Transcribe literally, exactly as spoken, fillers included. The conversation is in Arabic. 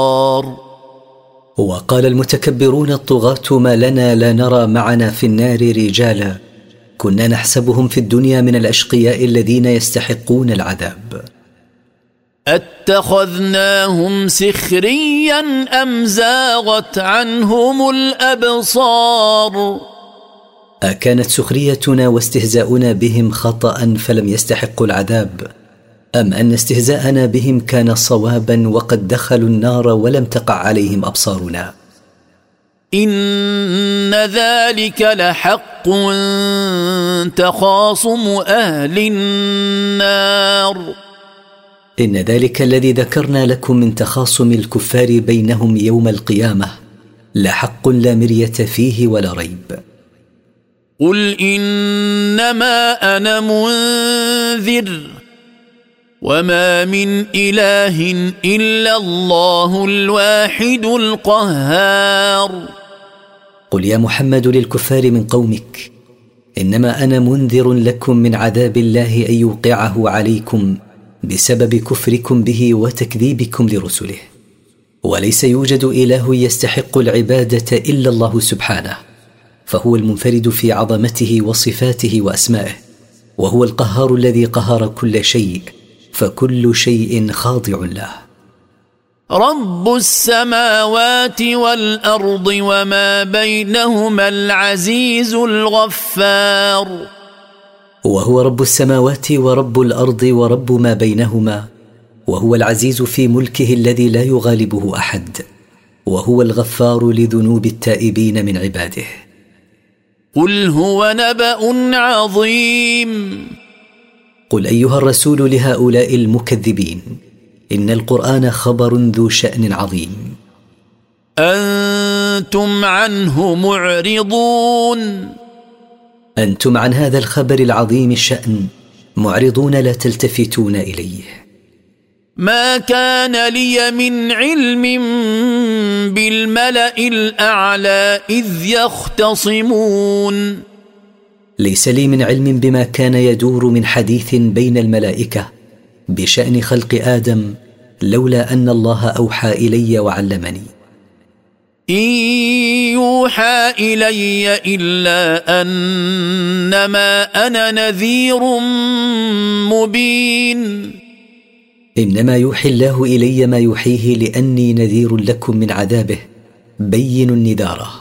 وقال المتكبرون الطغاة: ما لنا لا نرى معنا في النار رجالا كنا نحسبهم في الدنيا من الأشقياء الذين يستحقون العذاب. أتخذناهم سخريا أم زاغت عنهم الأبصار. أكانت سخريتنا واستهزاؤنا بهم خطأ فلم يستحقوا العذاب، أم أن استهزاءنا بهم كان صوابا وقد دخلوا النار ولم تقع عليهم أبصارنا؟ إن ذلك لحق تخاصم أهل النار. إن ذلك الذي ذكرنا لكم من تخاصم الكفار بينهم يوم القيامة لحق لا مرية فيه ولا ريب. قل إنما أنا منذر وما من إله إلا الله الواحد القهار. قل يا محمد للكفار من قومك: إنما أنا منذر لكم من عذاب الله أن يوقعه عليكم بسبب كفركم به وتكذيبكم لرسله، وليس يوجد إله يستحق العبادة إلا الله سبحانه، فهو المنفرد في عظمته وصفاته وأسمائه، وهو القهار الذي قهر كل شيء، فكل شيء خاضع له. رب السماوات والأرض وما بينهما العزيز الغفار. وهو رب السماوات ورب الأرض ورب ما بينهما، وهو العزيز في ملكه الذي لا يغالبه أحد، وهو الغفار لذنوب التائبين من عباده. قل هو نبأ عظيم. قل أيها الرسول لهؤلاء المكذبين: إن القرآن خبر ذو شأن عظيم. أنتم عنه معرضون. أنتم عن هذا الخبر العظيم الشأن معرضون، لا تلتفتون إليه. ما كان لي من علم بالملأ الأعلى إذ يختصمون. ليس لي من علم بما كان يدور من حديث بين الملائكة بشأن خلق آدم، لولا أن الله أوحى إلي وعلمني. إن يوحى إلي إلا أنما أنا نذير مبين. إنما يوحي الله إلي ما يوحيه لأني نذير لكم من عذابه بين النذاره.